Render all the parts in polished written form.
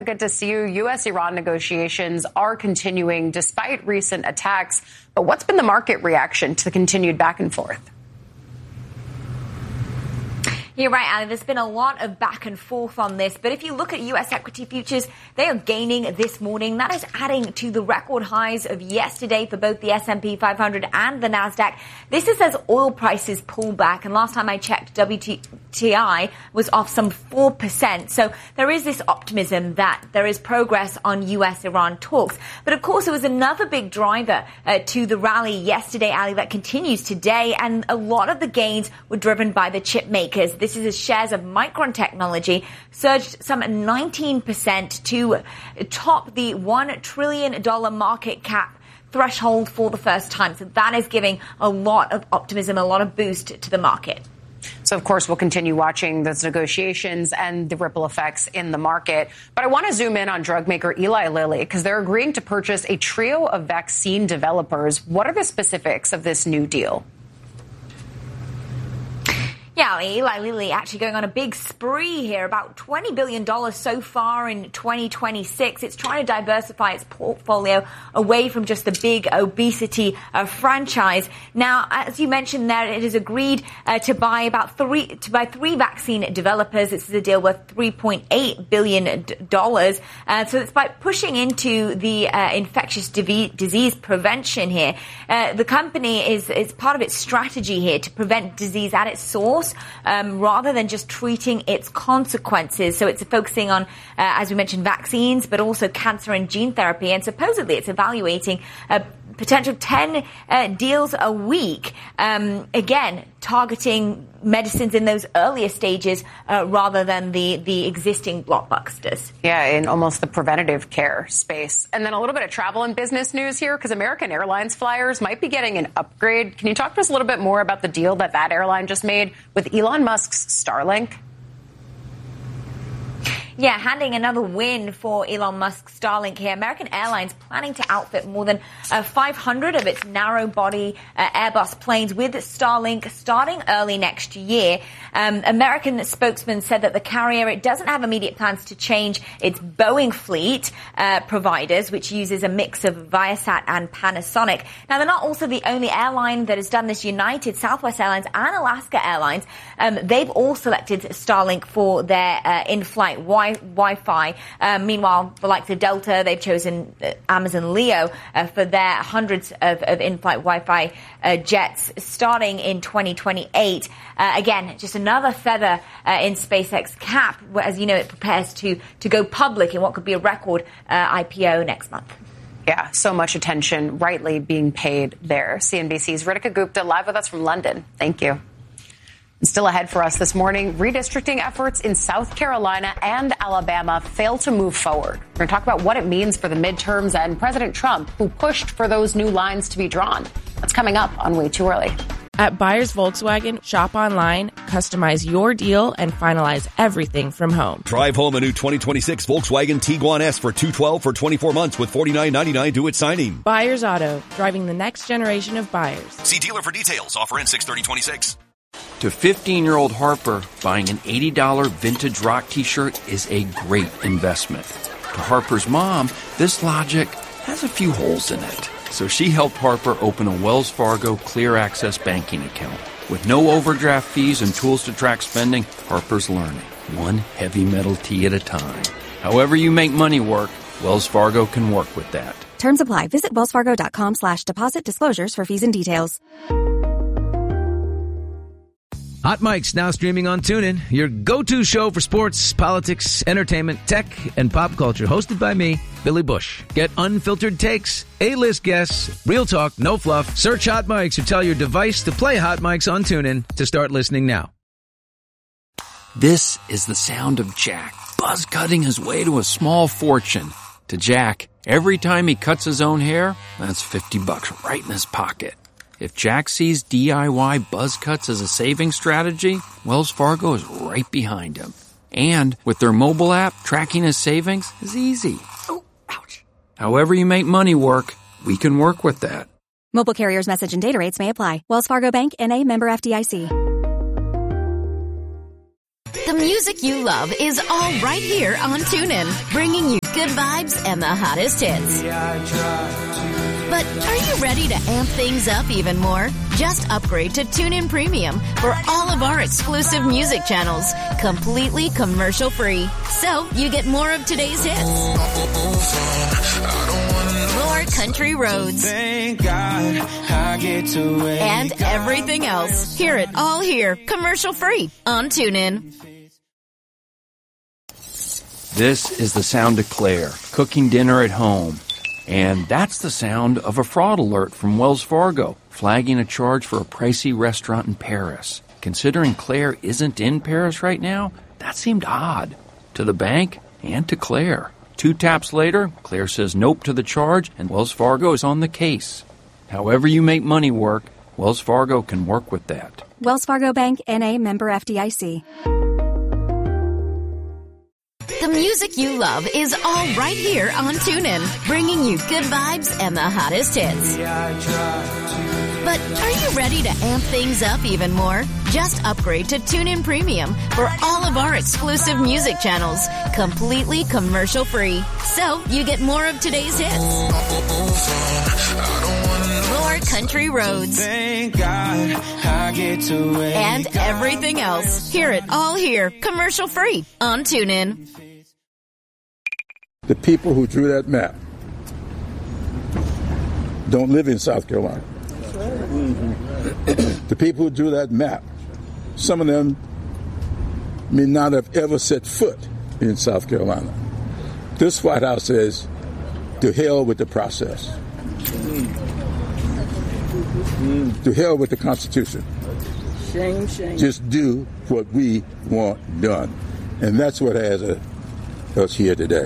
Good to see you. U.S.-Iran negotiations are continuing despite recent attacks. But what's been the market reaction to the continued back and forth? You're right, Ali. There's been a lot of back and forth on this. But if you look at U.S. equity futures, they are gaining this morning. That is adding to the record highs of yesterday for both the S&P 500 and the NASDAQ. This is as oil prices pull back. And last time I checked, WTI was off some 4%. So there is this optimism that there is progress on U.S.-Iran talks. But of course, there was another big driver to the rally yesterday, Ali, that continues today. And a lot of the gains were driven by the chip makers. This is as shares of Micron Technology surged some 19% to top the $1 trillion market cap threshold for the first time. So that is giving a lot of optimism, a lot of boost to the market. So, of course, we'll continue watching those negotiations and the ripple effects in the market. But I want to zoom in on drug maker Eli Lilly because they're agreeing to purchase a trio of vaccine developers. What are the specifics of this new deal? Yeah, Eli Lilly actually going on a big spree here, about $20 billion so far in 2026. It's trying to diversify its portfolio away from just the big obesity franchise. Now, as you mentioned there, it has agreed to buy three vaccine developers. This is a deal worth $3.8 billion. So it's by pushing into the infectious disease prevention here. The company is part of its strategy here to prevent disease at its source, rather than just treating its consequences. So it's focusing on, as we mentioned, vaccines, but also cancer and gene therapy. And supposedly it's evaluating a potential 10 deals a week, again, targeting medicines in those earlier stages rather than the existing blockbusters. Yeah, in almost the preventative care space. And then a little bit of travel and business news here, because American Airlines flyers might be getting an upgrade. Can you talk to us a little bit more about the deal that airline just made with Elon Musk's Starlink? Yeah, handing another win for Elon Musk's Starlink here. American Airlines planning to outfit more than 500 of its narrow-body Airbus planes with Starlink starting early next year. American spokesman said that the carrier, it doesn't have immediate plans to change its Boeing fleet providers, which uses a mix of Viasat and Panasonic. Now, they're not also the only airline that has done this. United, Southwest Airlines, and Alaska Airlines, they've all selected Starlink for their in-flight Wi-Fi. Meanwhile, the likes of Delta, they've chosen Amazon Leo for their hundreds of in-flight Wi-Fi jets starting in 2028. Again, just another feather in SpaceX cap, as you know, it prepares to go public in what could be a record IPO next month. Yeah, so much attention rightly being paid there. CNBC's Ritika Gupta live with us from London. Thank you. Still ahead for us this morning, redistricting efforts in South Carolina and Alabama fail to move forward. We're going to talk about what it means for the midterms and President Trump, who pushed for those new lines to be drawn. That's coming up on Way Too Early. At Buyers Volkswagen, shop online, customize your deal, and finalize everything from home. Drive home a new 2026 Volkswagen Tiguan S for $212 for 24 months with $49.99 due at signing. Buyers Auto, driving the next generation of buyers. See dealer for details. Offer ends 6/30/26. To 15-year-old Harper, buying an $80 vintage rock t-shirt is a great investment. To Harper's mom, this logic has a few holes in it. So she helped Harper open a Wells Fargo Clear Access banking account. With no overdraft fees and tools to track spending, Harper's learning, one heavy metal tee at a time. However you make money work, Wells Fargo can work with that. Terms apply. Visit wellsfargo.com/deposit disclosures for fees and details. Hot Mic's now streaming on TuneIn, your go-to show for sports, politics, entertainment, tech, and pop culture. Hosted by me, Billy Bush. Get unfiltered takes, A-list guests, real talk, no fluff. Search Hot Mics or tell your device to play Hot Mics on TuneIn to start listening now. This is the sound of Jack, buzz cutting his way to a small fortune. To Jack, every time he cuts his own hair, that's $50 right in his pocket. If Jack sees DIY buzz cuts as a saving strategy, Wells Fargo is right behind him. And with their mobile app, tracking his savings is easy. Oh, ouch. However you make money work, we can work with that. Mobile carriers' message and data rates may apply. Wells Fargo Bank, N.A., member FDIC. The music you love is all right here on TuneIn, bringing you good vibes and the hottest hits. But are you ready to amp things up even more? Just upgrade to TuneIn Premium for all of our exclusive music channels, completely commercial-free. So you get more of today's hits, more country roads, thank God I get to wake and everything else. Hear it all here, commercial-free on TuneIn. This is the sound of Claire, cooking dinner at home. And that's the sound of a fraud alert from Wells Fargo, flagging a charge for a pricey restaurant in Paris. Considering Claire isn't in Paris right now, that seemed odd to the bank and to Claire. 2 taps later, Claire says nope to the charge, and Wells Fargo is on the case. However you make money work, Wells Fargo can work with that. Wells Fargo Bank, N.A., member FDIC. The music you love is all right here on TuneIn, bringing you good vibes and the hottest hits. But are you ready to amp things up even more? Just upgrade to TuneIn Premium for all of our exclusive music channels, completely commercial-free. So you get more of today's hits, more country roads, thank God I get to wake and everything else. Hear it all here, commercial-free on TuneIn. The people who drew that map don't live in South Carolina. The people who drew that map, some of them may not have ever set foot in South Carolina. This White House says, to hell with the process. To hell with the Constitution. Shame, shame. Just do what we want done. And that's what has us here today.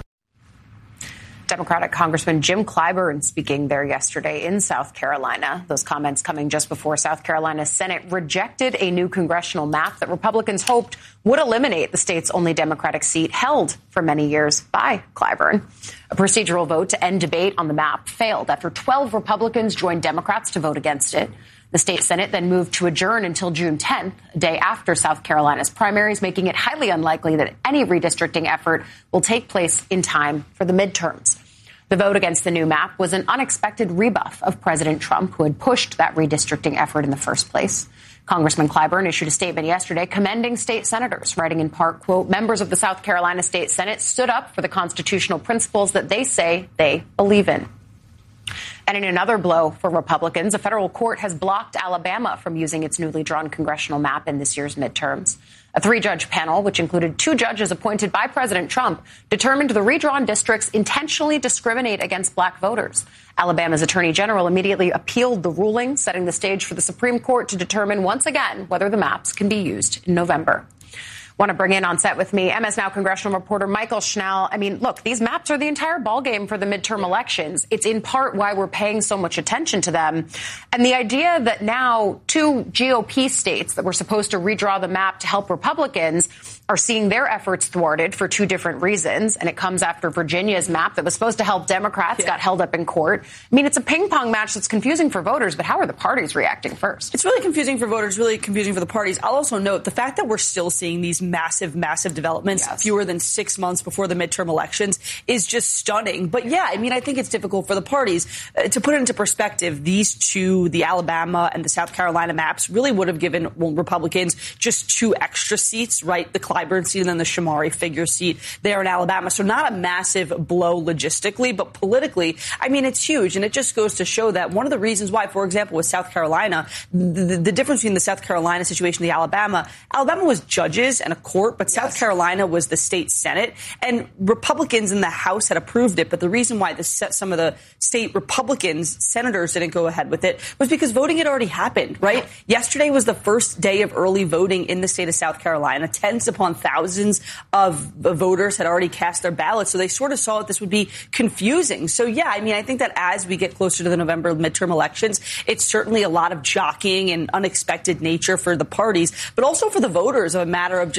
Democratic Congressman Jim Clyburn speaking there yesterday in South Carolina. Those comments coming just before South Carolina's Senate rejected a new congressional map that Republicans hoped would eliminate the state's only Democratic seat held for many years by Clyburn. A procedural vote to end debate on the map failed after 12 Republicans joined Democrats to vote against it. The state Senate then moved to adjourn until June 10th, a day after South Carolina's primaries, making it highly unlikely that any redistricting effort will take place in time for the midterms. The vote against the new map was an unexpected rebuff of President Trump, who had pushed that redistricting effort in the first place. Congressman Clyburn issued a statement yesterday commending state senators, writing in part, quote, members of the South Carolina State Senate stood up for the constitutional principles that they say they believe in. And in another blow for Republicans, a federal court has blocked Alabama from using its newly drawn congressional map in this year's midterms. A 3-judge panel, which included 2 judges appointed by President Trump, determined the redrawn districts intentionally discriminate against black voters. Alabama's attorney general immediately appealed the ruling, setting the stage for the Supreme Court to determine once again whether the maps can be used in November. Want to bring in on set with me MS Now congressional reporter Michael Schnell. I mean, look, these maps are the entire ballgame for the midterm elections. It's in part why we're paying so much attention to them. And the idea that now 2 GOP states that were supposed to redraw the map to help Republicans are seeing their efforts thwarted for 2 different reasons. And it comes after Virginia's map that was supposed to help Democrats got held up in court. I mean, it's a ping pong match that's confusing for voters, but how are the parties reacting first? It's really confusing for voters, really confusing for the parties. I'll also note the fact that we're still seeing these massive developments fewer than 6 months before the midterm elections is just stunning. But yeah, I mean, I think it's difficult for the parties. To put it into perspective, these 2, the Alabama and the South Carolina maps, really would have given Republicans just 2 extra seats, right? The Clyburn seat and then the Shamari Figure seat there in Alabama. So not a massive blow logistically, but politically, I mean, it's huge. And it just goes to show that one of the reasons why, for example, with South Carolina, the difference between the South Carolina situation and the Alabama was judges and a court, but South Carolina was the state Senate, and Republicans in the House had approved it. But the reason why some of the state Republicans, senators, didn't go ahead with it was because voting had already happened, right? Yesterday was the first day of early voting in the state of South Carolina. Tens upon thousands of voters had already cast their ballots, so they sort of saw that this would be confusing. So, yeah, I mean, I think that as we get closer to the November midterm elections, it's certainly a lot of jockeying and unexpected nature for the parties, but also for the voters, a matter of just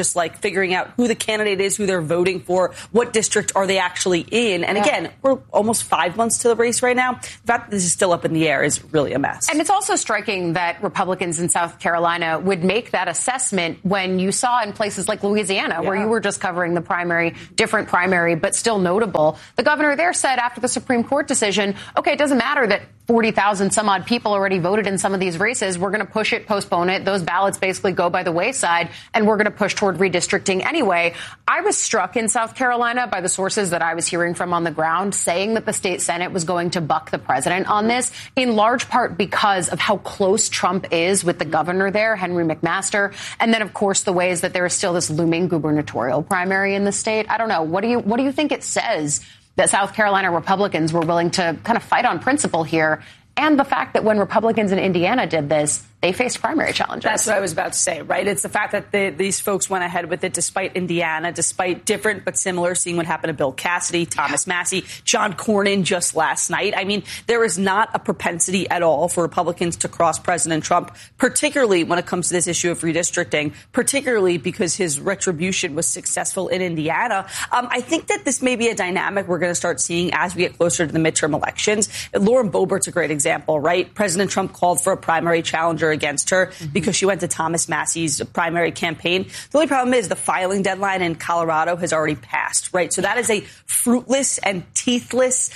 just like figuring out who the candidate is, who they're voting for, what district are they actually in. And again, we're almost 5 months to the race right now. The fact that this is still up in the air is really a mess. And it's also striking that Republicans in South Carolina would make that assessment when you saw in places like Louisiana, where you were just covering the primary, different primary, but still notable. The governor there said after the Supreme Court decision, okay, it doesn't matter that 40,000 some odd people already voted in some of these races. We're going to push it, postpone it. Those ballots basically go by the wayside, and we're going to push toward redistricting anyway. I was struck in South Carolina by the sources that I was hearing from on the ground saying that the state Senate was going to buck the president on this, in large part because of how close Trump is with the governor there, Henry McMaster. And then, of course, the ways that there is still this looming gubernatorial primary in the state. I don't know. What do you think it says that South Carolina Republicans were willing to kind of fight on principle here? And the fact that when Republicans in Indiana did this, they faced primary challenges. That's what I was about to say, right? It's the fact that these folks went ahead with it despite Indiana, despite different but similar, seeing what happened to Bill Cassidy, Thomas Massey, John Cornyn just last night. I mean, there is not a propensity at all for Republicans to cross President Trump, particularly when it comes to this issue of redistricting, particularly because his retribution was successful in Indiana. I think that this may be a dynamic we're going to start seeing as we get closer to the midterm elections. Lauren Boebert's a great example, right? President Trump called for a primary challenger against her because she went to Thomas Massey's primary campaign. The only problem is the filing deadline in Colorado has already passed, right? So that is a fruitless and toothless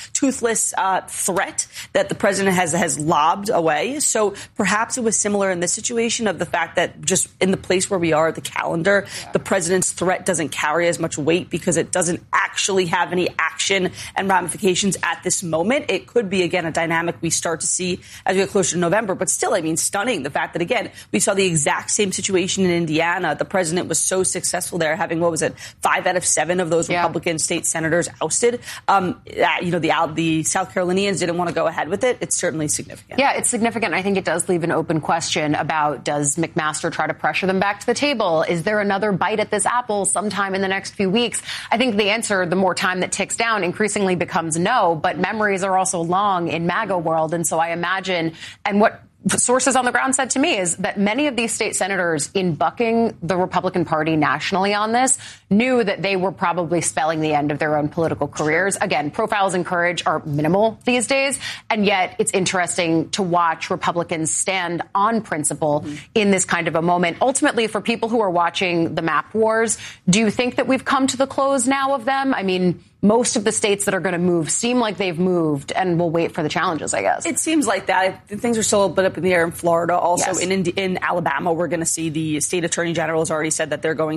threat that the president has lobbed away. So perhaps it was similar in this situation of the fact that just in the place where we are, the calendar, the president's threat doesn't carry as much weight because it doesn't actually have any action and ramifications at this moment. It could be, again, a dynamic we start to see as we get closer to November. But still, I mean, stunning. The fact that, again, we saw the exact same situation in Indiana. The president was so successful there, having, 5 out of 7 of those Republican state senators ousted. The South Carolinians didn't want to go ahead with it. It's certainly significant. Yeah, it's significant. I think it does leave an open question about, does McMaster try to pressure them back to the table? Is there another bite at this apple sometime in the next few weeks? I think the answer, the more time that ticks down, increasingly becomes no. But memories are also long in MAGA world. And so I imagine, and what sources on the ground said to me is that many of these state senators, in bucking the Republican Party nationally on this, knew that they were probably spelling the end of their own political careers. Again, profiles in courage are minimal these days, and yet it's interesting to watch Republicans stand on principle in this kind of a moment. Ultimately, for people who are watching the map wars, do you think that we've come to the close now of them? I mean, most of the states that are going to move seem like they've moved, and we'll wait for the challenges, I guess. It seems like that. Things are still a bit up in the air in Florida. Also, in Alabama, we're going to see the state attorney general has already said that they're going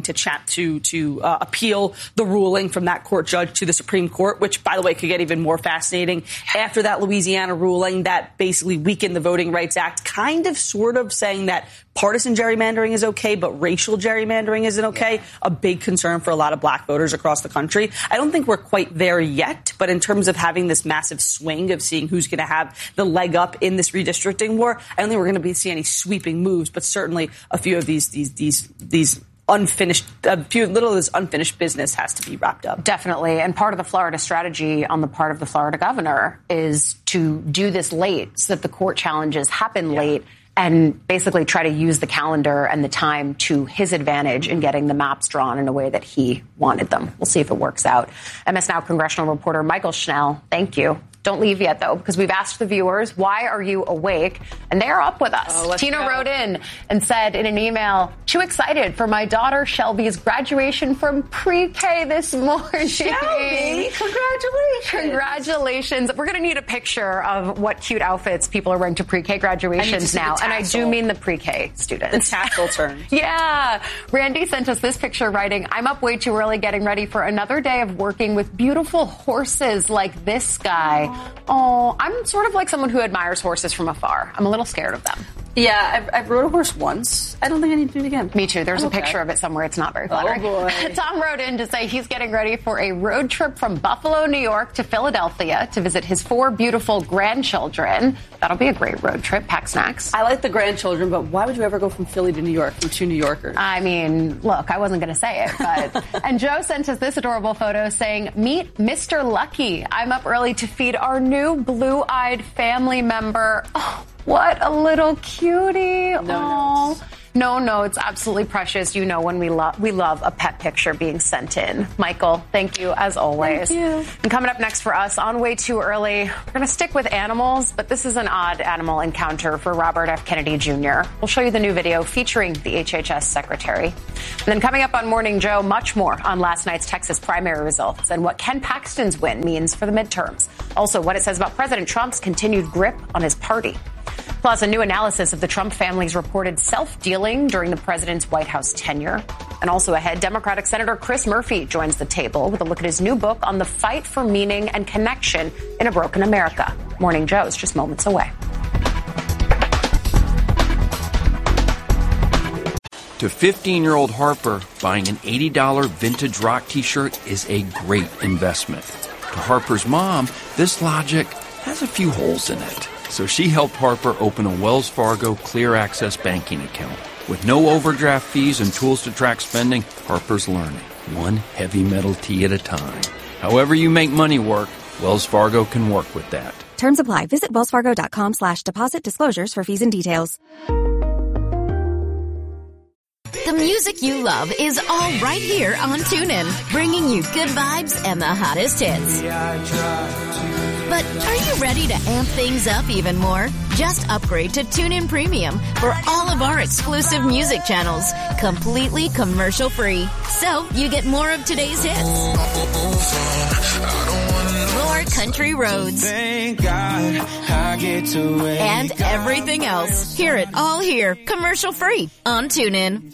to appeal the ruling from that court judge to the Supreme Court, which, by the way, could get even more fascinating. After that Louisiana ruling that basically weakened the Voting Rights Act, kind of sort of saying that partisan gerrymandering is okay, but racial gerrymandering isn't okay. A big concern for a lot of black voters across the country. I don't think we're quite there yet, but in terms of having this massive swing of seeing who's going to have the leg up in this redistricting war, I don't think we're going to see any sweeping moves, but certainly a few of these unfinished, little of this unfinished business has to be wrapped up. Definitely. And part of the Florida strategy on the part of the Florida governor is to do this late so that the court challenges happen late, and basically try to use the calendar and the time to his advantage in getting the maps drawn in a way that he wanted them. We'll see if it works out. MS Now congressional reporter Michael Schnell, thank you. Don't leave yet, though, because we've asked the viewers, why are you awake? And they are up with us. Tina wrote in and said in an email, too excited for my daughter Shelby's graduation from pre-K this morning. Shelby, congratulations. Congratulations. We're going to need a picture of what cute outfits people are wearing to pre-K graduations now. And I do mean the pre-K students. The tassel turn. Yeah. Randy sent us this picture writing, I'm up way too early getting ready for another day of working with beautiful horses like this guy. Oh, I'm sort of like someone who admires horses from afar. I'm a little scared of them. Yeah, I've rode a horse once. I don't think I need to do it again. Me too. There's a picture of it somewhere. It's not very flattering. Oh, boy. Tom wrote in to say he's getting ready for a road trip from Buffalo, New York to Philadelphia to visit his 4 beautiful grandchildren. That'll be a great road trip. Pack snacks. I like the grandchildren, but why would you ever go from Philly to New York from 2 New Yorkers? I mean, look, I wasn't going to say it, but... And Joe sent us this adorable photo saying, meet Mr. Lucky. I'm up early to feed our new blue-eyed family member. Oh, what a little cutie. No. No, it's absolutely precious. You know when we love a pet picture being sent in. Michael, thank you as always. Thank you. And coming up next for us on Way Too Early, we're going to stick with animals, but this is an odd animal encounter for Robert F. Kennedy Jr. We'll show you the new video featuring the HHS secretary. And then coming up on Morning Joe, much more on last night's Texas primary results and what Ken Paxton's win means for the midterms. Also, what it says about President Trump's continued grip on his party. Plus, a new analysis of the Trump family's reported self-dealing during the president's White House tenure. And also ahead, Democratic Senator Chris Murphy joins the table with a look at his new book on the fight for meaning and connection in a broken America. Morning Joe's just moments away. To 15-year-old Harper, buying an $80 vintage rock t-shirt is a great investment. To Harper's mom, this logic has a few holes in it. So she helped Harper open a Wells Fargo Clear Access banking account. With no overdraft fees and tools to track spending, Harper's learning, one heavy metal tea at a time. However you make money work, Wells Fargo can work with that. Terms apply. Visit wellsfargo.com/deposit disclosures for fees and details. The music you love is all right here on TuneIn, bringing you good vibes and the hottest hits. But are you ready to amp things up even more? Just upgrade to TuneIn Premium for all of our exclusive music channels, completely commercial-free. So you get more of today's hits, more country roads, Thank God I get to wake and everything else. Hear it all here, commercial-free on TuneIn.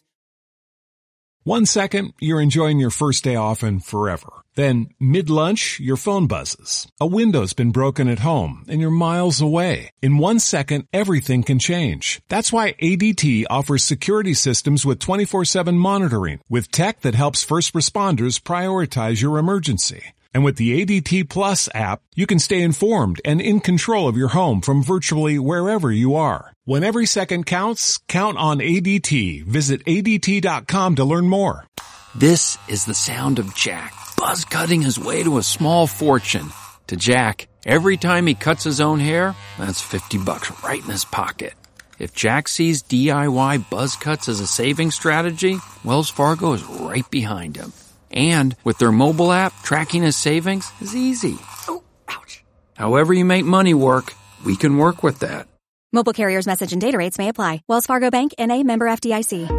1 second, you're enjoying your first day off and forever. Then, mid-lunch, your phone buzzes. A window's been broken at home, and you're miles away. In 1 second, everything can change. That's why ADT offers security systems with 24/7 monitoring, with tech that helps first responders prioritize your emergency. And with the ADT Plus app, you can stay informed and in control of your home from virtually wherever you are. When every second counts, count on ADT. Visit ADT.com to learn more. This is the sound of Jack, buzz cutting his way to a small fortune. To Jack, every time he cuts his own hair, that's $50 right in his pocket. If Jack sees DIY buzz cuts as a saving strategy, Wells Fargo is right behind him. And with their mobile app, tracking his savings is easy. Oh, ouch. However you make money work, we can work with that. Mobile carriers' message and data rates may apply. Wells Fargo Bank, N.A., member FDIC.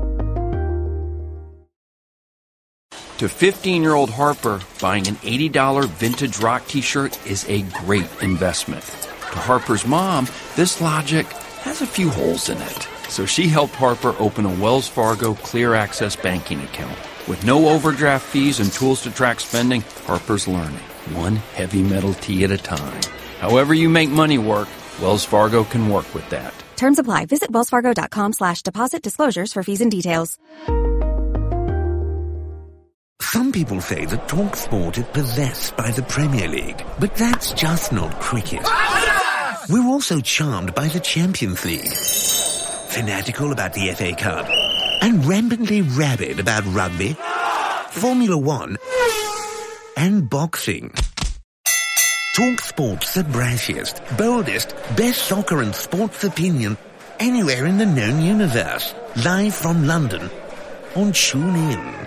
To 15-year-old Harper, buying an $80 vintage rock t-shirt is a great investment. To Harper's mom, this logic has a few holes in it. So she helped Harper open a Wells Fargo Clear Access banking account. With no overdraft fees and tools to track spending, Harper's learning, one heavy metal tea at a time. However you make money work, Wells Fargo can work with that. Terms apply. Visit wellsfargo.com/deposit disclosures for fees and details. Some people say that TalkSport is possessed by the Premier League, but that's just not cricket. We're also charmed by the Champions League, fanatical about the FA Cup, and rampantly rabid about rugby, Formula One, and boxing. TalkSport's the brashiest, boldest, best soccer and sports opinion anywhere in the known universe. Live from London on TuneIn.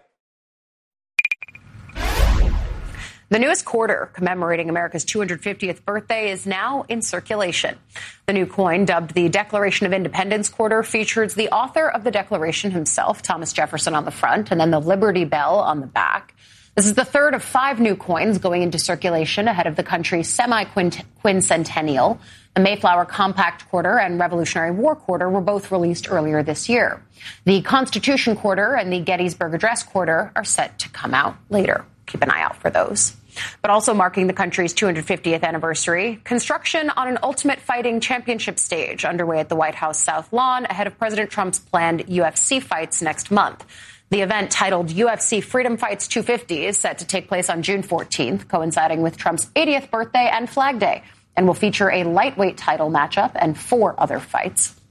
The newest quarter commemorating America's 250th birthday is now in circulation. The new coin, dubbed the Declaration of Independence quarter, features the author of the Declaration himself, Thomas Jefferson, on the front, and then the Liberty Bell on the back. This is the third of 5 new coins going into circulation ahead of the country's semi-quincentennial. The Mayflower Compact Quarter and Revolutionary War Quarter were both released earlier this year. The Constitution Quarter and the Gettysburg Address Quarter are set to come out later. Keep an eye out for those. But also marking the country's 250th anniversary, construction on an Ultimate Fighting Championship stage underway at the White House South Lawn ahead of President Trump's planned UFC fights next month. The event, titled UFC Freedom Fights 250, is set to take place on June 14th, coinciding with Trump's 80th birthday and Flag Day, and will feature a lightweight title matchup and 4 other fights.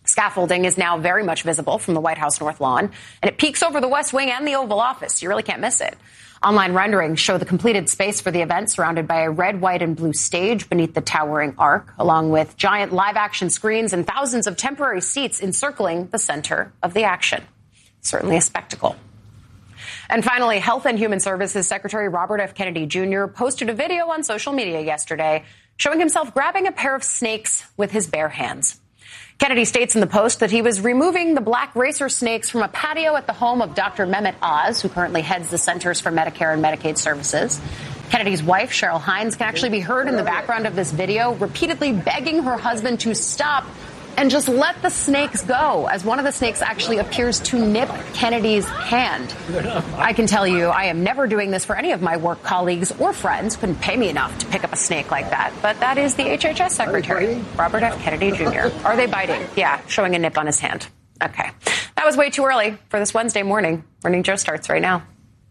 Scaffolding is now very much visible from the White House North Lawn, and it peeks over the West Wing and the Oval Office. You really can't miss it. Online renderings show the completed space for the event surrounded by a red, white, and blue stage beneath the towering arc, along with giant live-action screens and thousands of temporary seats encircling the center of the action. Certainly a spectacle. And finally, Health and Human Services Secretary Robert F. Kennedy Jr. posted a video on social media yesterday showing himself grabbing a pair of snakes with his bare hands. Kennedy states in the post that he was removing the black racer snakes from a patio at the home of Dr. Mehmet Oz, who currently heads the Centers for Medicare and Medicaid Services. Kennedy's wife, Cheryl Hines, can actually be heard in the background of this video repeatedly begging her husband to stop and just let the snakes go, as one of the snakes actually appears to nip Kennedy's hand. I can tell you, I am never doing this for any of my work colleagues or friends. Couldn't pay me enough to pick up a snake like that. But that is the HHS Secretary, Robert F. Kennedy Jr. Are they biting? Yeah, showing a nip on his hand. Okay. That was way too early for this Wednesday morning. Morning Joe starts right now.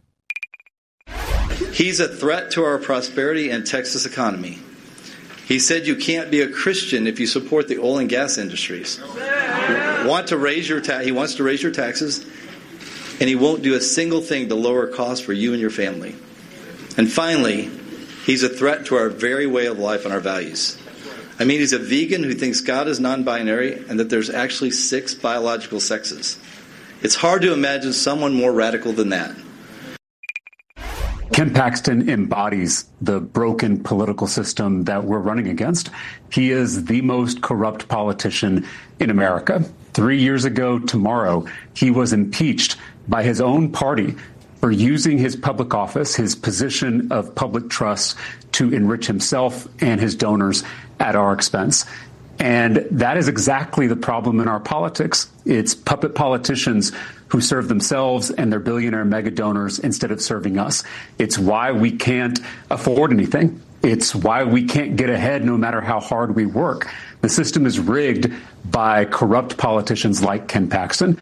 He's a threat to our prosperity and Texas economy. He said you can't be a Christian if you support the oil and gas industries. He wants to raise your taxes, and he won't do a single thing to lower costs for you and your family. And finally, he's a threat to our very way of life and our values. I mean, he's a vegan who thinks God is non-binary and that there's actually 6 biological sexes. It's hard to imagine someone more radical than that. Ken Paxton embodies the broken political system that we're running against. He is the most corrupt politician in America. 3 years ago tomorrow, he was impeached by his own party for using his public office, his position of public trust, to enrich himself and his donors at our expense. And that is exactly the problem in our politics. It's puppet politicians who serve themselves and their billionaire mega donors instead of serving us. It's why we can't afford anything. It's why we can't get ahead no matter how hard we work. The system is rigged by corrupt politicians like Ken Paxton.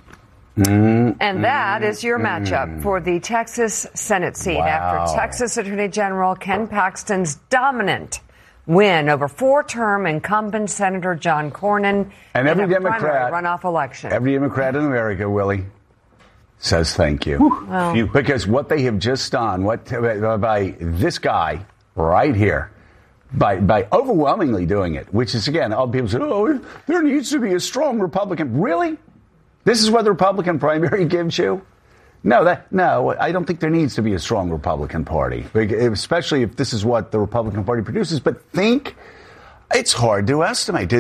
And that is your matchup for the Texas Senate seat after Texas Attorney General Ken Paxton's dominant win over 4-term incumbent Senator John Cornyn and every in a Democrat primary runoff election. Every Democrat in America, Willie, says thank you. Well, because what they have just done, by this guy right here, by overwhelmingly doing it, which is, again, all people say, oh, there needs to be a strong Republican. Really? This is what the Republican primary gives you? No, I don't think there needs to be a strong Republican Party, especially if this is what the Republican Party produces. But it's hard to estimate.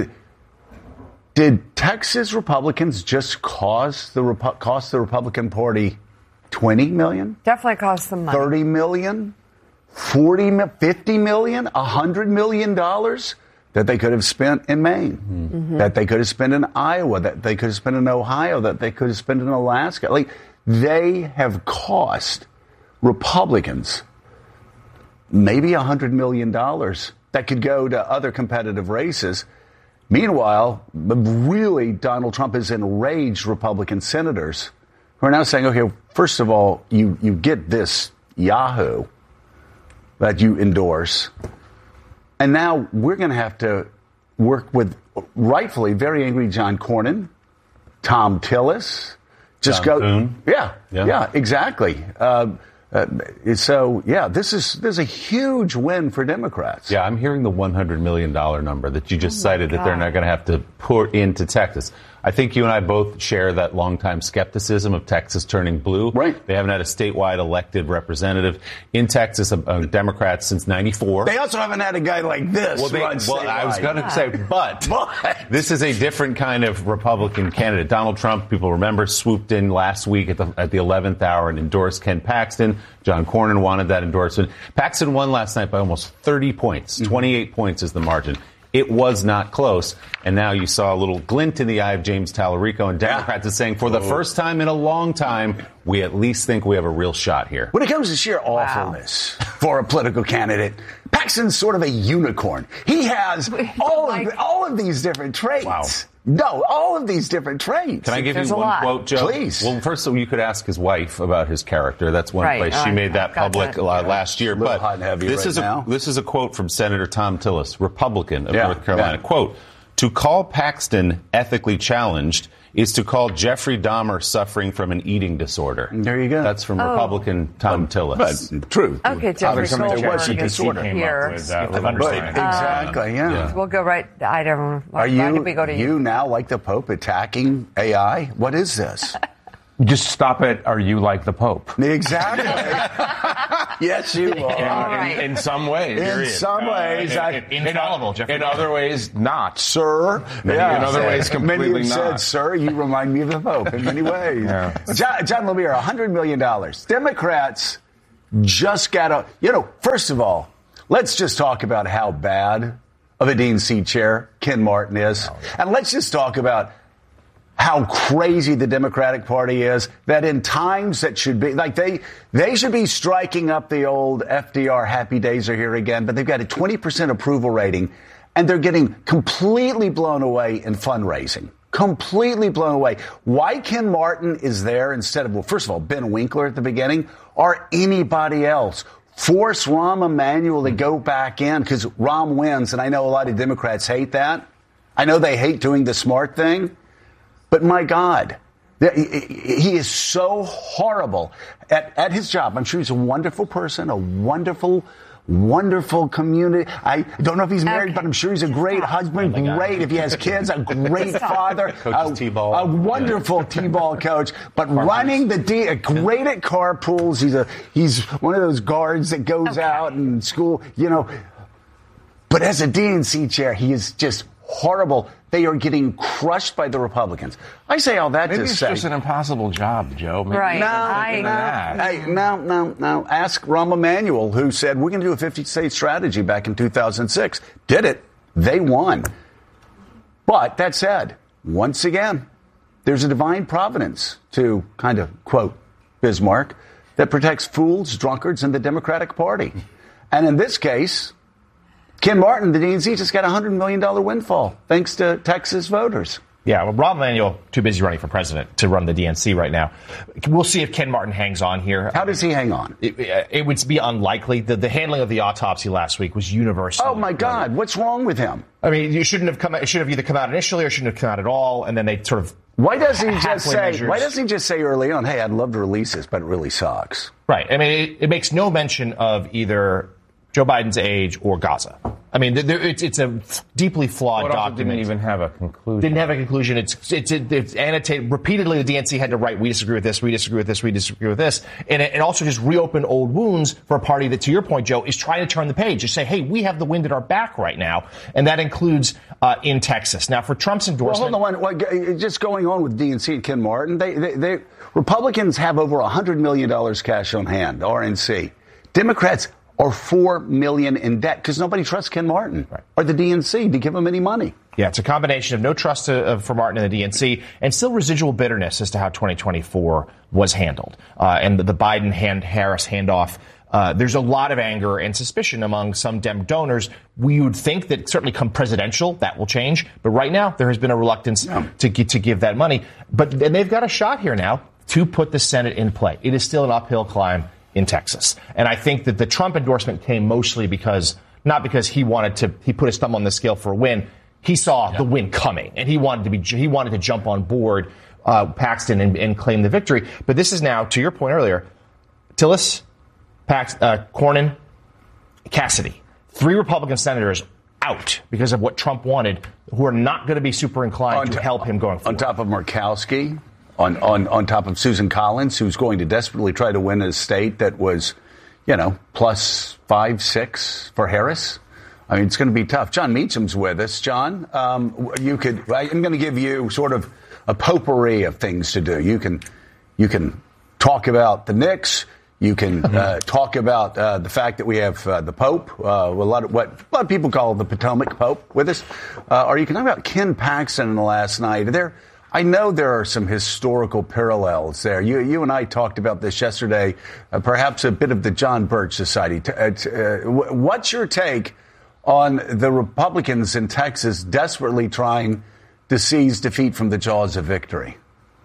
Did Texas Republicans just cost the Republican Party $20 million? Definitely cost them money. $30 million? $40, $50 million? $100 million that they could have spent in Maine, that they could have spent in Iowa, that they could have spent in Ohio, that they could have spent in Alaska. They have cost Republicans maybe $100 million that could go to other competitive races. Meanwhile, really, Donald Trump has enraged Republican senators who are now saying, okay, first of all, you get this Yahoo that you endorse, and now we're going to have to work with rightfully very angry John Cornyn, Tom Tillis. Yeah, exactly. This is a huge win for Democrats. Yeah, I'm hearing the $100 million number that you just cited that they're not going to have to pour into Texas. I think you and I both share that longtime skepticism of Texas turning blue. Right. They haven't had a statewide elected representative in Texas, a Democrat, since '94. They also haven't had a guy like this. I was going to say, but this is a different kind of Republican candidate. Donald Trump, people remember, swooped in last week at the 11th hour and endorsed Ken Paxton. John Cornyn wanted that endorsement. Paxton won last night by almost 30 points. 28 points is the margin. It was not close. And now you saw a little glint in the eye of James Tallarico, and Democrats are saying for the first time in a long time, we at least think we have a real shot here. When it comes to sheer awfulness for a political candidate, Paxton's sort of a unicorn. He has all of these different traits. Wow. No, all of these different traits. Can I give you one quote, Joe? Please. Well, first, you could ask his wife about his character. That's one place. She made that public last year. But this is a quote from Senator Tom Tillis, Republican of North Carolina. Quote, To call Paxton ethically challenged is to call Jeffrey Dahmer suffering from an eating disorder. There you go. That's from Republican Tom Tillis. But true. Okay, Jeffrey, what's the disorder here? Exactly, yeah. We'll go right. I don't. Are we go to you now, like the Pope, attacking AI? What is this? Just stop it. Are you like the Pope? Exactly. Yes, you are. In some ways. In some ways. Infallible, Jeffrey. In other ways, not. Sir. Yeah. In other ways, completely many have not. said, sir, you remind me of the Pope in many ways. Yeah. John Lemire, $100 million. Democrats just got first of all, let's just talk about how bad of a DNC chair Ken Martin is. And let's just talk about how crazy the Democratic Party is, that in times that should be, like they should be striking up the old FDR happy days are here again, but they've got a 20% approval rating, and they're getting completely blown away in fundraising. Completely blown away. Why Ken Martin is there instead of, well, first of all, Ben Winkler at the beginning, or anybody else. Force Rahm Emanuel to go back in, because Rahm wins, and I know a lot of Democrats hate that. I know they hate doing the smart thing. But my God, he is so horrible at his job. I'm sure he's a wonderful person, a wonderful community. I don't know if he's married, but I'm sure he's a great husband, great if he has kids, a great father, a wonderful T-ball coach. But running great at carpools. He's one of those guards that goes out in school, But as a DNC chair, he is just horrible. They are getting crushed by the Republicans. I say all that Maybe to it's say. just an impossible job, Joe. Maybe right. No. Ask Rahm Emanuel, who said, we're going to do a 50-state strategy back in 2006. Did it. They won. But that said, once again, there's a divine providence to kind of quote Bismarck that protects fools, drunkards, and the Democratic Party. And in this case, Ken Martin, the DNC, just got a $100 million windfall, thanks to Texas voters. Yeah, well, Rahm Emanuel too busy running for president to run the DNC right now. We'll see if Ken Martin hangs on here. How does he hang on? It would be unlikely. The handling of the autopsy last week was universal. Oh my God, what's wrong with him? I mean, you shouldn't have come. It should have either come out initially or shouldn't have come out at all, and then they sort of. Why doesn't he just say early on, hey, I'd love to release this, but it really sucks? Right. I mean, it makes no mention of either Joe Biden's age or Gaza. I mean, it's a deeply flawed document. Didn't even have a conclusion. Didn't have a conclusion. It's annotated repeatedly. The DNC had to write, we disagree with this, we disagree with this, we disagree with this. And it also just reopened old wounds for a party that, to your point, Joe, is trying to turn the page. Just say, hey, we have the wind at our back right now. And that includes in Texas. Now, for Trump's endorsement. Well, hold on. Just going on with DNC and Ken Martin, they Republicans have over $100 million cash on hand, RNC. Democrats are $4 million in debt because nobody trusts Ken Martin or the DNC to give him any money. Yeah, it's a combination of no trust for Martin and the DNC and still residual bitterness as to how 2024 was handled. And the Biden-Harris handoff, there's a lot of anger and suspicion among some Dem donors. We would think that certainly come presidential, that will change. But right now, there has been a reluctance to give that money. And they've got a shot here now to put the Senate in play. It is still an uphill climb in Texas. And I think that the Trump endorsement came mostly not because he put his thumb on the scale for a win. He saw the win coming and he wanted to jump on board Paxton and claim the victory. But this is now, to your point earlier, Tillis, Cornyn, Cassidy, 3 Republican senators out because of what Trump wanted, who are not going to be super inclined to help him going forward. On top of Murkowski, on top of Susan Collins, who's going to desperately try to win a state that was, plus 5, 6 for Harris. I mean, it's going to be tough. John Meacham's with us. John, I'm going to give you sort of a potpourri of things to do. You can talk about the Knicks. You can talk about the fact that we have the Pope, a lot of people call the Potomac Pope, with us. Or you can talk about Ken Paxton last night. I know there are some historical parallels there. You and I talked about this yesterday, perhaps a bit of the John Birch Society. What's your take on the Republicans in Texas desperately trying to seize defeat from the jaws of victory?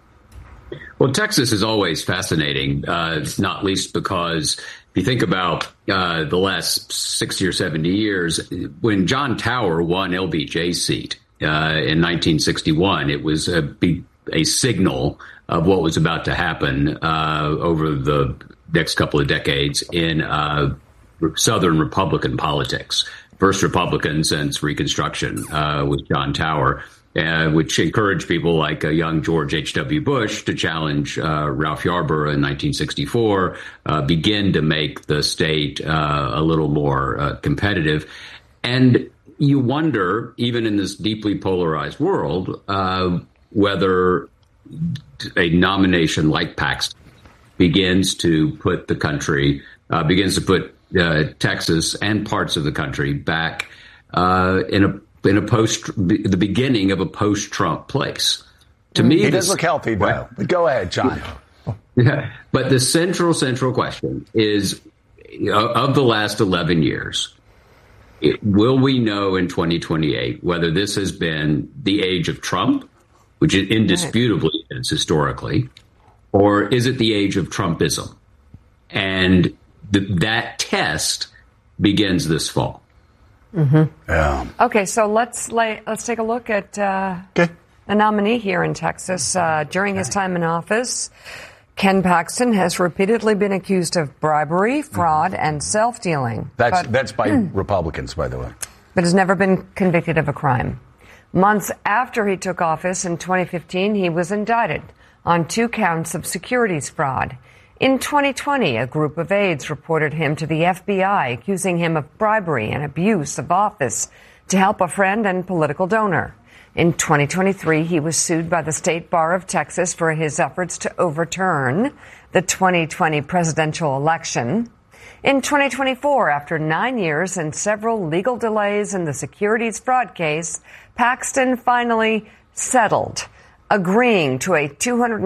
Well, Texas is always fascinating, not least because if you think about the last 60 or 70 years, when John Tower won LBJ's seat, in 1961. It was a signal of what was about to happen over the next couple of decades in Southern Republican politics. First Republican since Reconstruction with John Tower, which encouraged people like young George H.W. Bush to challenge Ralph Yarborough in 1964, begin to make the state a little more competitive. And you wonder, even in this deeply polarized world, whether a nomination like Paxton begins to put Texas and parts of the country back in the beginning of a post-Trump place. To me, he does look healthy, though. But go ahead, John. Yeah, but the central question is, of the last 11 years, will we know in 2028 whether this has been the age of Trump, which it indisputably is historically, or is it the age of Trumpism? And that test begins this fall. Mm-hmm. Yeah. Okay, so let's take a look at a nominee here in Texas. During his time in office, Ken Paxton has repeatedly been accused of bribery, fraud, and self-dealing. That's by Republicans, by the way. But has never been convicted of a crime. Months after he took office in 2015, he was indicted on 2 counts of securities fraud. In 2020, a group of aides reported him to the FBI, accusing him of bribery and abuse of office to help a friend and political donor. In 2023, he was sued by the State Bar of Texas for his efforts to overturn the 2020 presidential election. In 2024, after 9 years and several legal delays in the securities fraud case, Paxton finally settled, agreeing to a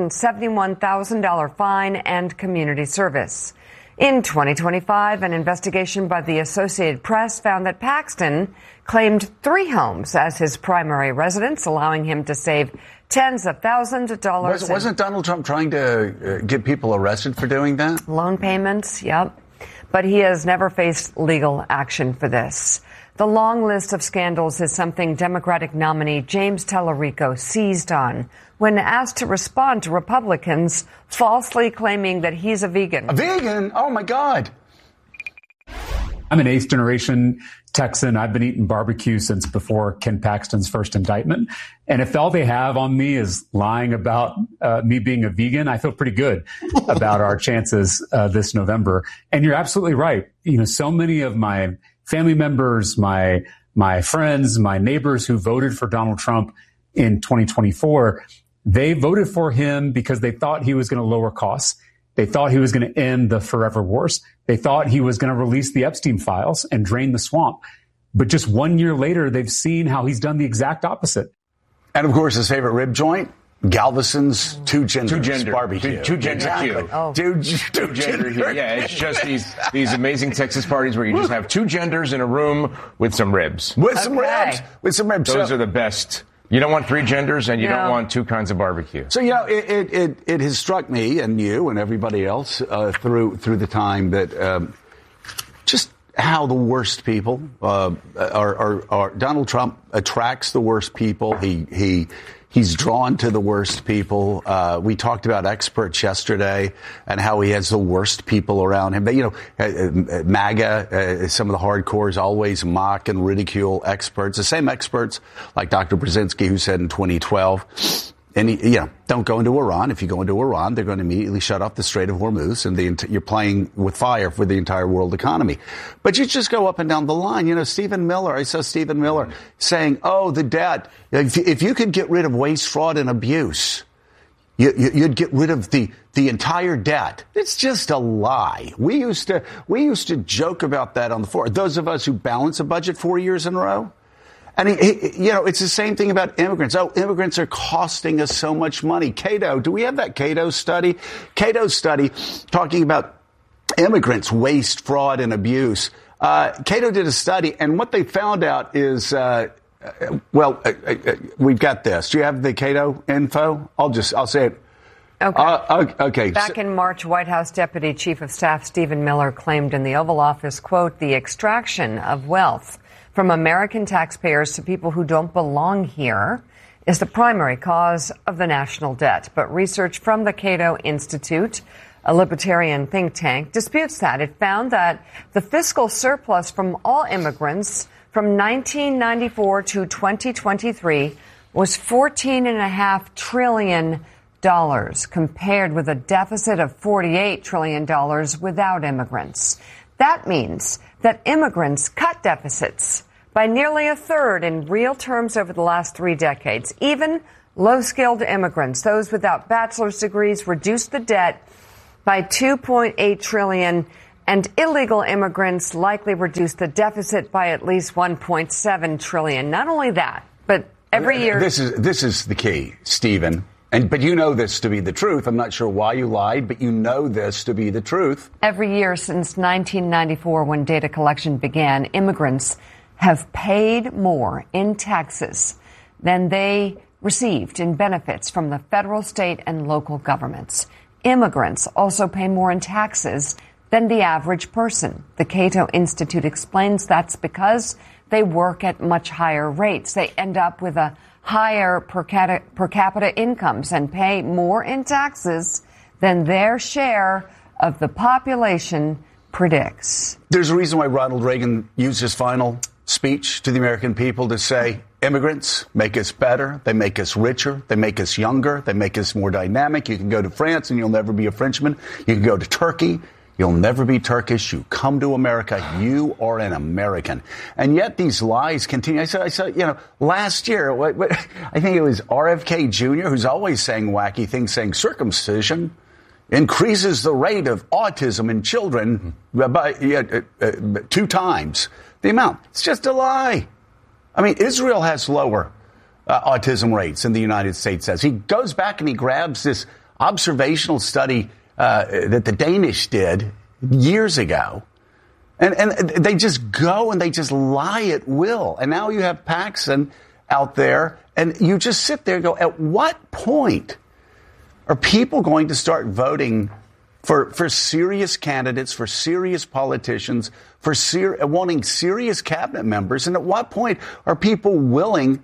$271,000 fine and community service. In 2025, an investigation by the Associated Press found that Paxton claimed 3 homes as his primary residence, allowing him to save tens of thousands of dollars. Wasn't Donald Trump trying to get people arrested for doing that? Loan payments, yep. But he has never faced legal action for this. The long list of scandals is something Democratic nominee James Tallarico seized on when asked to respond to Republicans falsely claiming that he's a vegan. A vegan? Oh, my God. I'm an 8th generation Texan. I've been eating barbecue since before Ken Paxton's first indictment. And if all they have on me is lying about me being a vegan, I feel pretty good about our chances this November. And you're absolutely right. You know, so many of my family members, my friends, my neighbors who voted for Donald Trump in 2024, they voted for him because they thought he was going to lower costs. They thought he was going to end the forever wars. They thought he was going to release the Epstein files and drain the swamp. But just 1 year later, they've seen how he's done the exact opposite. And of course, his favorite rib joint, Galveston's two genders barbecue. Two gender Q. Oh. Two gender Q. Yeah, it's just these amazing Texas parties where you just have 2 genders in a room with some ribs. With some ribs. Those are the best. You don't want 3 genders and you don't want 2 kinds of barbecue. So, you know, it has struck me and you and everybody else through the time that just how the worst people are. Donald Trump attracts the worst people. He's drawn to the worst people. We talked about experts yesterday and how he has the worst people around him. But, you know, MAGA, some of the hardcores always mock and ridicule experts, the same experts like Dr. Brzezinski, who said in 2012, and don't go into Iran. If you go into Iran, they're going to immediately shut off the Strait of Hormuz, and you're playing with fire for the entire world economy. But you just go up and down the line. You know, Stephen Miller, I saw Stephen Miller saying, the debt. If you could get rid of waste, fraud, and abuse, you'd get rid of the entire debt. It's just a lie. We used to joke about that on the floor. Those of us who balance a budget 4 years in a row. And, it's the same thing about immigrants. Immigrants are costing us so much money. Cato, do we have that Cato study? Cato study talking about immigrants, waste, fraud, and abuse. Cato did a study, and what they found out is, we've got this. Do you have the Cato info? I'll say it. Okay. Back in March, White House Deputy Chief of Staff Stephen Miller claimed in the Oval Office, quote, the extraction of wealth from American taxpayers to people who don't belong here is the primary cause of the national debt. But research from the Cato Institute, a libertarian think tank, disputes that. It found that the fiscal surplus from all immigrants from 1994 to 2023 was $14.5 trillion, compared with a deficit of $48 trillion without immigrants. That means that immigrants cut deficits by nearly a third in real terms over the last 3 decades. Even low-skilled immigrants, those without bachelor's degrees, reduced the debt by $2.8 trillion, and illegal immigrants likely reduced the deficit by at least $1.7 trillion. Not only that, but every year... This is the key, Stephen. But you know this to be the truth. I'm not sure why you lied, but you know this to be the truth. Every year since 1994, when data collection began, immigrants have paid more in taxes than they received in benefits from the federal, state, and local governments. Immigrants also pay more in taxes than the average person. The Cato Institute explains that's because they work at much higher rates. They end up with a higher per capita incomes and pay more in taxes than their share of the population predicts. There's a reason why Ronald Reagan used his final speech to the American people to say, immigrants make us better, they make us richer, they make us younger, they make us more dynamic. You can go to France and you'll never be a Frenchman. You can go to Turkey, you'll never be Turkish. You come to America, you are an American. And yet these lies continue. I said, last year, I think it was RFK Jr., who's always saying wacky things, saying circumcision increases the rate of autism in children by 2 times the amount. It's just a lie. I mean, Israel has lower autism rates than the United States has. He goes back and he grabs this observational study that the Danish did years ago. And they just go and they just lie at will. And now you have Paxton out there and you just sit there and go, at what point are people going to start voting for serious candidates, for serious politicians, for wanting serious cabinet members? And at what point are people willing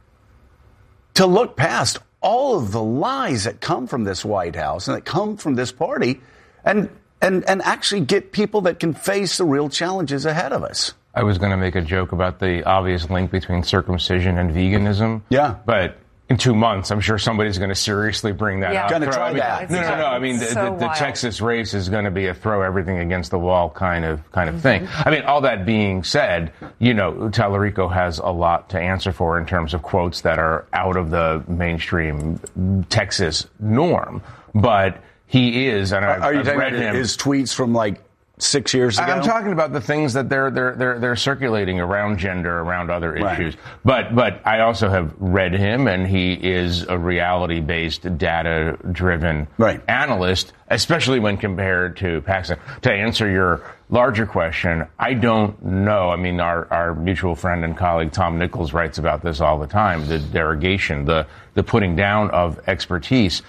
to look past all of the lies that come from this White House and that come from this party and actually get people that can face the real challenges ahead of us? I was going to make a joke about the obvious link between circumcision and veganism. Yeah. But in 2 months, I'm sure somebody's going to seriously bring that up. Going to try that. No. I mean, the Texas race is going to be a throw everything against the wall kind of thing. I mean, all that being said, Tallarico has a lot to answer for in terms of quotes that are out of the mainstream Texas norm. But he is, and I've read him. His tweets from like 6 years ago? I'm talking about the things that they're circulating around gender, around other issues. Right. But I also have read him, and he is a reality-based, data-driven analyst, especially when compared to Paxton. To answer your larger question, I don't know. I mean, our mutual friend and colleague Tom Nichols writes about this all the time, the derogation, the putting down of expertise.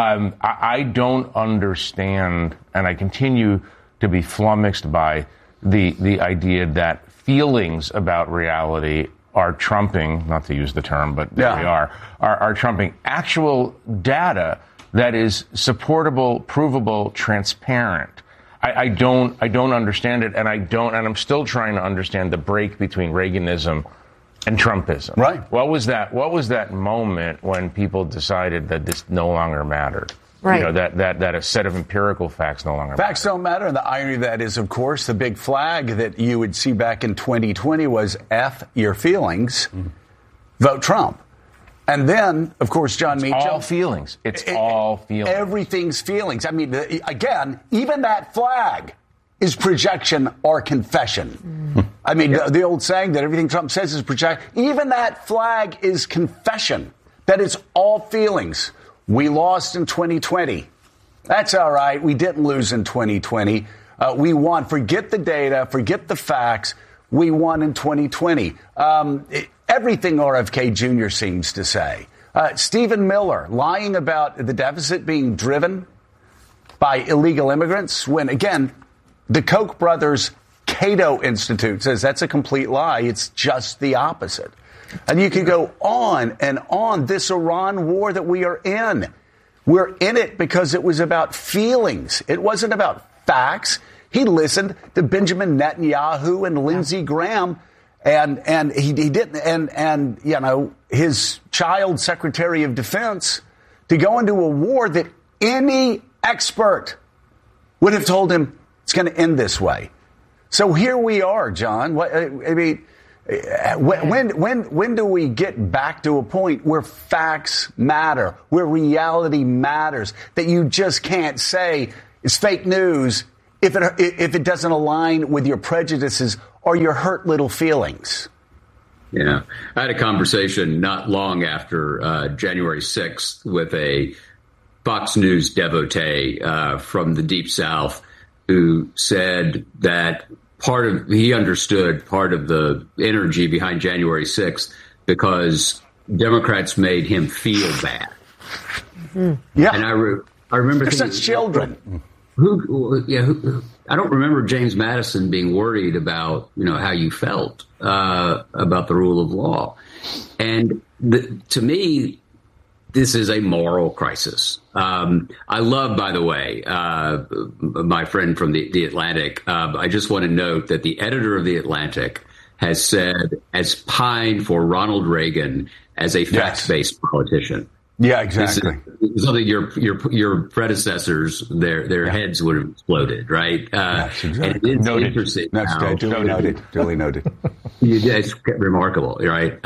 I don't understand, and I continue to be flummoxed by the idea that feelings about reality are trumping, not to use the term, but there we are trumping actual data that is supportable, provable, transparent. I don't understand it, and I'm still trying to understand the break between Reaganism and Trumpism. Right. What was that moment when people decided that this no longer mattered? Right. That a set of empirical facts no longer matter. Facts don't matter. And the irony of that is, of course, the big flag that you would see back in 2020 was F your feelings, vote Trump. And then, of course, John Meacham. All feelings. It's all feelings. Everything's feelings. I mean, again, even that flag is projection or confession. I mean, the old saying that everything Trump says is projection. Even that flag is confession. That it's all feelings. We lost in 2020. That's all right. We didn't lose in 2020. We won. Forget the data. Forget the facts. We won in 2020. Everything RFK Jr. seems to say. Stephen Miller lying about the deficit being driven by illegal immigrants when, again, the Koch brothers Cato Institute says that's a complete lie. It's just the opposite. And you can go on and on. This Iran war that we are in, we're in it because it was about feelings. It wasn't about facts. He listened to Benjamin Netanyahu and Lindsey Graham, and he didn't, and you know, his child Secretary of Defense, to go into a war that any expert would have told him it's going to end this way. So here we are, John. I mean, when do we get back to a point where facts matter, where reality matters, that you just can't say it's fake news if it doesn't align with your prejudices or your hurt little feelings? Yeah. I had a conversation not long after January 6th with a Fox News devotee from the Deep South who said that he understood part of the energy behind January 6th because Democrats made him feel bad. Mm-hmm. Yeah. And I remember they're such children. I don't remember James Madison being worried about, how you felt about the rule of law. And to me, this is a moral crisis. I love, by the way, my friend from the Atlantic. I just want to note that the editor of the Atlantic has pined for Ronald Reagan as a facts-based politician. Yeah, exactly. This is something your predecessors, their heads would have exploded, right? Yes, exactly. And it's interesting. Duly noted. It's remarkable, right?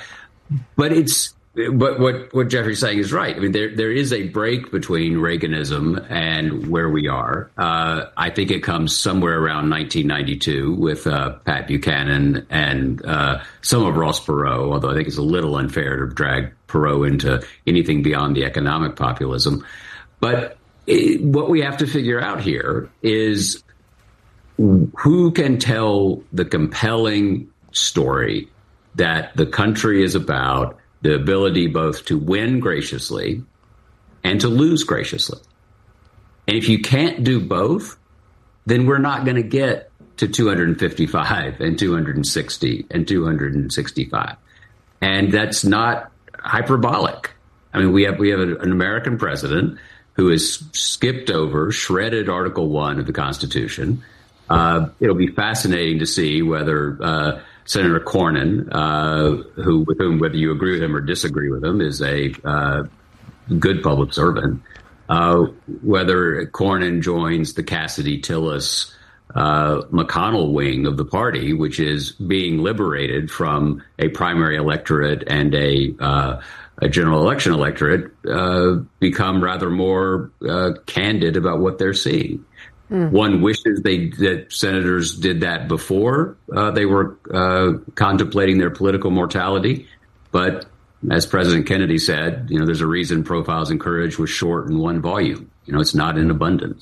But what Jeffrey's saying is right. I mean, there is a break between Reaganism and where we are. I think it comes somewhere around 1992 with Pat Buchanan and some of Ross Perot, although I think it's a little unfair to drag Perot into anything beyond the economic populism. But what we have to figure out here is who can tell the compelling story that the country is about, the ability both to win graciously and to lose graciously. And if you can't do both, then we're not going to get to 255 and 260 and 265. And that's not hyperbolic. I mean, we have an American president who has skipped over, shredded Article 1 of the Constitution. It'll be fascinating to see whether Senator Cornyn, with whom, whether you agree with him or disagree with him, is a good public servant, whether Cornyn joins the Cassidy Tillis McConnell wing of the party, which is being liberated from a primary electorate and a general election electorate, become rather more candid about what they're seeing. One wishes that senators did that before they were contemplating their political mortality. But as President Kennedy said, there's a reason Profiles in Courage was short in one volume. It's not in abundance.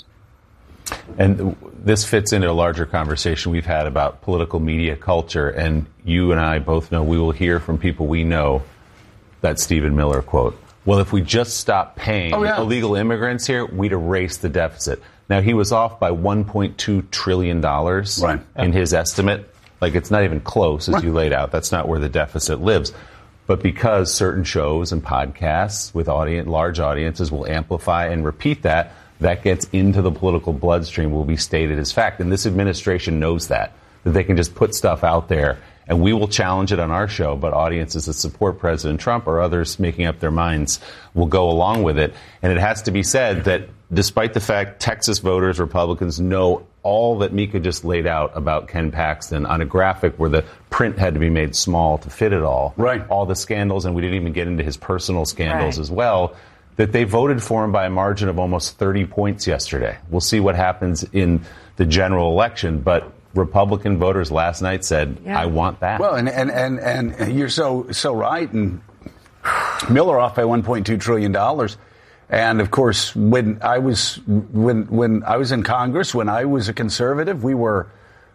And this fits into a larger conversation we've had about political media culture. And you and I both know we will hear from people we know that Stephen Miller quote. Well, if we just stop paying illegal immigrants here, we'd erase the deficit. Now, he was off by $1.2 trillion in his estimate. Like, it's not even close, as you laid out. That's not where the deficit lives. But because certain shows and podcasts with large audiences will amplify and repeat that gets into the political bloodstream, will be stated as fact. And this administration knows that they can just put stuff out there. And we will challenge it on our show, but audiences that support President Trump or others making up their minds will go along with it. And it has to be said that despite the fact Texas voters, Republicans, know all that Mika just laid out about Ken Paxton on a graphic where the print had to be made small to fit it all. Right. All the scandals, and we didn't even get into his personal scandals as well, that they voted for him by a margin of almost 30 points yesterday. We'll see what happens in the general election, but Republican voters last night said, I want that. Well, and you're so right. And Miller off by $1.2 trillion. And of course, when I was in Congress, when I was a conservative, we were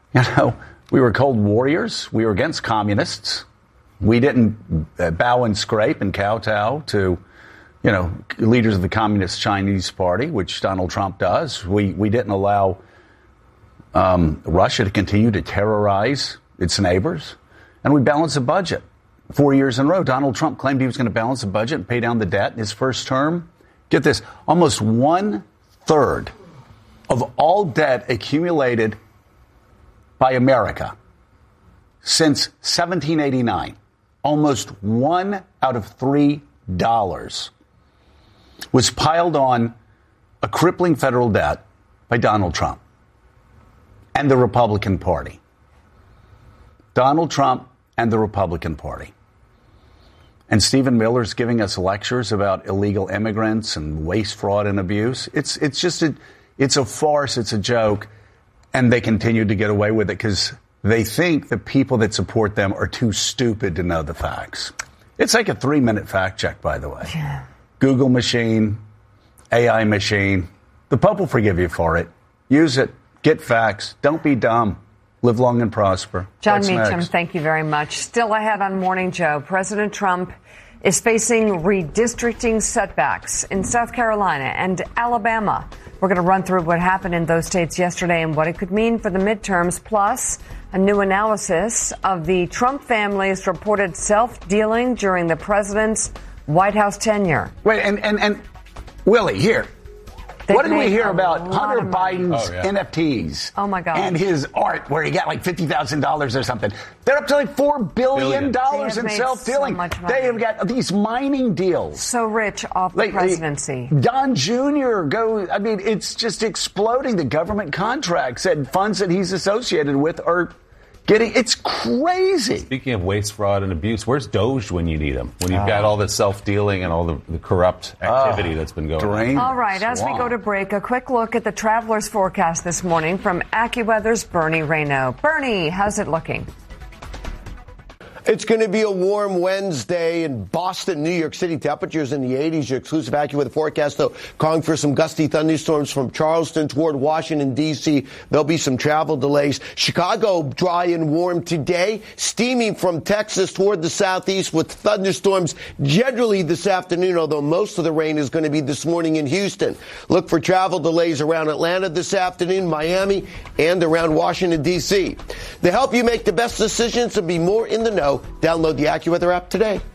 cold warriors. We were against communists. We didn't bow and scrape and kowtow to, leaders of the Communist Chinese Party, which Donald Trump does. We didn't allow Russia to continue to terrorize its neighbors. And we balance the budget 4 years in a row. Donald Trump claimed he was going to balance the budget and pay down the debt in his first term. Get this, almost 1/3 of all debt accumulated by America since 1789, almost $1 out of $3 was piled on a crippling federal debt by Donald Trump and the Republican Party. Donald Trump and the Republican Party. And Stephen Miller's giving us lectures about illegal immigrants and waste, fraud, and abuse. It's a farce. It's a joke. And they continue to get away with it because they think the people that support them are too stupid to know the facts. It's like a 3-minute fact check, by the way. Yeah. Google machine, AI machine. The Pope will forgive you for it. Use it. Get facts. Don't be dumb. Live long and prosper. John What's Meacham, next? thank you very much. Still ahead on Morning Joe, President Trump is facing redistricting setbacks in South Carolina and Alabama. We're going to run through what happened in those states yesterday and what it could mean for the midterms, plus a new analysis of the Trump family's reported self-dealing during the president's White House tenure. Wait, and Willie, here. What did we hear about Hunter Biden's NFTs? Oh, my God. And his art where he got like $50,000 or something. They're up to like $4 billion in self-dealing. They have got these mining deals. So rich off the presidency. Don Jr. It's just exploding. The government contracts and funds that he's associated with are it's crazy. Speaking of waste, fraud, and abuse, where's Doge when you need him? When you've got all the self-dealing and all the corrupt activity that's been going on. All right, as we go to break, a quick look at the traveler's forecast this morning from AccuWeather's Bernie Rayno. Bernie, how's it looking? It's going to be a warm Wednesday in Boston, New York City. Temperatures in the 80s. Your exclusive AccuWeather forecast, though, calling for some gusty thunderstorms from Charleston toward Washington, D.C. There'll be some travel delays. Chicago, dry and warm today. Steaming from Texas toward the southeast with thunderstorms generally this afternoon, although most of the rain is going to be this morning in Houston. Look for travel delays around Atlanta this afternoon, Miami, and around Washington, D.C. To help you make the best decisions and be more in the know, download the AccuWeather app today.